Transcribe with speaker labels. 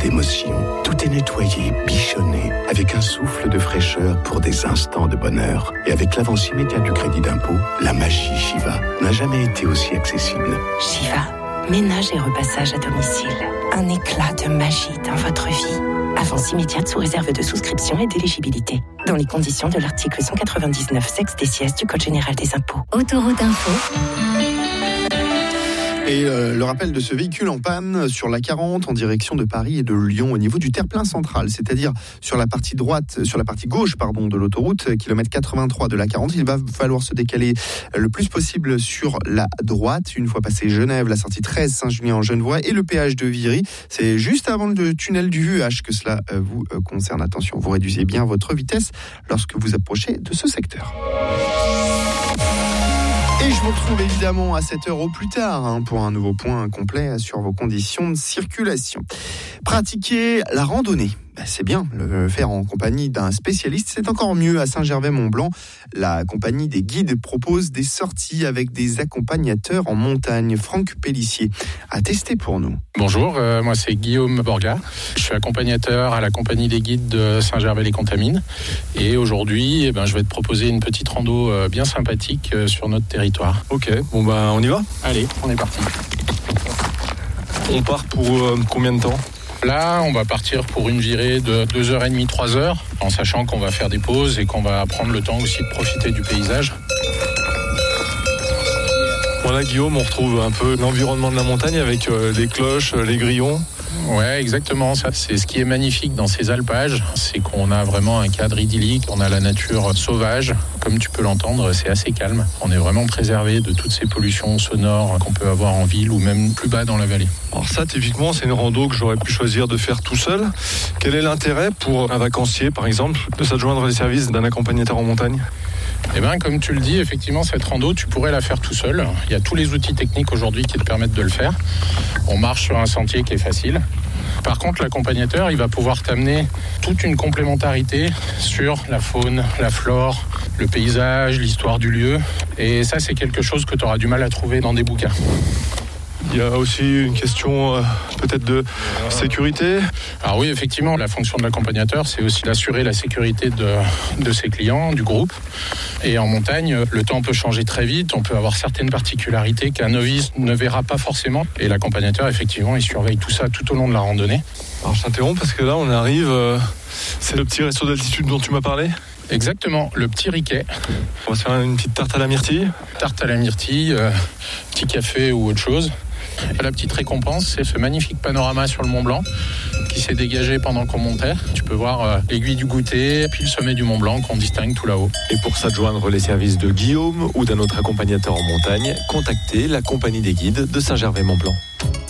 Speaker 1: d'émotion. Tout est nettoyé, bichonné, avec un souffle de fraîcheur pour des instants de bonheur. Et avec l'avance immédiate du crédit d'impôt, la magie Shiva n'a jamais été aussi accessible.
Speaker 2: Shiva, ménage et repassage à domicile. Un éclat de magie dans votre vie. Avance immédiate sous réserve de souscription et d'éligibilité. Dans les conditions de l'article 199 sexe des sièges du Code général des impôts.
Speaker 3: Autoroute Info.
Speaker 4: Et le rappel de ce véhicule en panne sur la 40 en direction de Paris et de Lyon au niveau du terre-plein central, c'est-à-dire sur la partie gauche de l'autoroute, kilomètre 83 de la 40. Il va falloir se décaler le plus possible sur la droite. Une fois passé Genève, la sortie 13 Saint-Julien-en-Genevois et le péage de Viry. C'est juste avant le tunnel du VUH que cela vous concerne. Attention, vous réduisez bien votre vitesse lorsque vous approchez de ce secteur. Et je vous retrouve évidemment à 7h au plus tard pour un nouveau point complet sur vos conditions de circulation. Pratiquer la randonnée, c'est bien. Le faire en compagnie d'un spécialiste, c'est encore mieux. À Saint-Gervais-Mont-Blanc, la compagnie des guides propose des sorties avec des accompagnateurs en montagne. Franck Pellissier a testé pour nous.
Speaker 5: Bonjour, moi c'est Guillaume Borga. Je suis accompagnateur à la compagnie des guides de Saint-Gervais-les-Contamines. Et aujourd'hui, je vais te proposer une petite rando bien sympathique sur notre territoire.
Speaker 6: Ok, on y va ?
Speaker 5: Allez, on est parti.
Speaker 6: On part pour combien de temps ?
Speaker 5: Là, on va partir pour une virée de 2h30, 3h, en sachant qu'on va faire des pauses et qu'on va prendre le temps aussi de profiter du paysage.
Speaker 6: Voilà Guillaume, on retrouve un peu l'environnement de la montagne avec les cloches, les grillons.
Speaker 5: Ouais, exactement. Ça, c'est ce qui est magnifique dans ces alpages, c'est qu'on a vraiment un cadre idyllique, on a la nature sauvage. Comme tu peux l'entendre, c'est assez calme. On est vraiment préservé de toutes ces pollutions sonores qu'on peut avoir en ville ou même plus bas dans la vallée.
Speaker 6: Alors ça, typiquement, c'est une rando que j'aurais pu choisir de faire tout seul. Quel est l'intérêt pour un vacancier, par exemple, de s'adjoindre les services d'un accompagnateur en montagne ?
Speaker 5: Comme tu le dis, effectivement, cette rando, tu pourrais la faire tout seul. Il y a tous les outils techniques aujourd'hui qui te permettent de le faire. On marche sur un sentier qui est facile. Par contre, l'accompagnateur, il va pouvoir t'amener toute une complémentarité sur la faune, la flore, le paysage, l'histoire du lieu. Et ça, c'est quelque chose que tu auras du mal à trouver dans des bouquins.
Speaker 6: Il y a aussi une question peut-être de sécurité.
Speaker 5: Alors oui, effectivement, la fonction de l'accompagnateur, c'est aussi d'assurer la sécurité de ses clients, du groupe. Et en montagne, le temps peut changer très vite. On peut avoir certaines particularités qu'un novice ne verra pas forcément. Et l'accompagnateur, effectivement, il surveille tout ça tout au long de la randonnée.
Speaker 6: Alors je t'interromps parce que là, on arrive... c'est le petit resto d'altitude dont tu m'as parlé ?
Speaker 5: Exactement, le petit Riquet.
Speaker 6: On va se faire une petite tarte à la myrtille.
Speaker 5: Tarte à la myrtille, petit café ou autre chose. La petite récompense, c'est ce magnifique panorama sur le Mont Blanc qui s'est dégagé pendant qu'on montait. Tu peux voir l'aiguille du goûter, puis le sommet du Mont Blanc qu'on distingue tout là-haut.
Speaker 7: Et pour s'adjoindre les services de Guillaume ou d'un autre accompagnateur en montagne, contactez la compagnie des guides de Saint-Gervais-Mont-Blanc.